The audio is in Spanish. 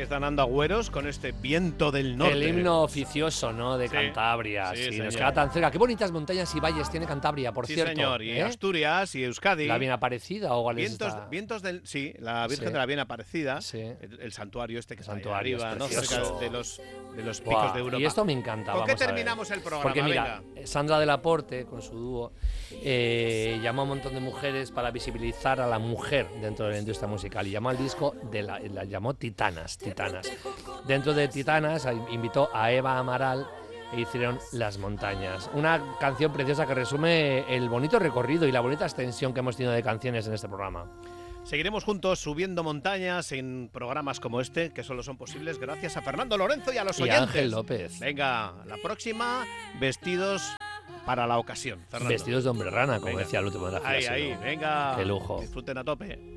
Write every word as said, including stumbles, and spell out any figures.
está dando Agüeros con este Viento del Norte. El himno oficioso, ¿no? De sí, Cantabria. Sí, sí, nos queda tan cerca. Qué bonitas montañas y valles tiene Cantabria, por sí, cierto. señor. Y ¿eh? Asturias y Euskadi. ¿La Bien Aparecida o cuál es Vientos, esta? vientos del. Sí, la Virgen Sí. de la Bien Aparecida. Sí. El, el santuario este que El está ahí santuario arriba, es ¿no? precioso. Cerca de los, de los picos Buah, de Europa. Y esto me encanta. ¿Con qué vamos a ver. terminamos el programa? Porque mira, Venga. Sandra Delaporte, con su dúo, eh, llamó a un montón de mujeres para visibilizar a la mujer dentro de la industria musical y llamó al disco, de la, la llamó Titanas, Titanas. Dentro de Titanas invitó a Eva Amaral e hicieron Las Montañas. Una canción preciosa que resume el bonito recorrido y la bonita extensión que hemos tenido de canciones en este programa. Seguiremos juntos subiendo montañas en programas como este, que solo son posibles gracias a Fernando Lorenzo y a los y oyentes. Ángel López. Venga, la próxima, vestidos para la ocasión, Fernando. Vestidos de hombre rana, como Venga. decía el último de la frase. Ahí, ahí, ¿no? venga. Qué lujo. Disfruten a tope.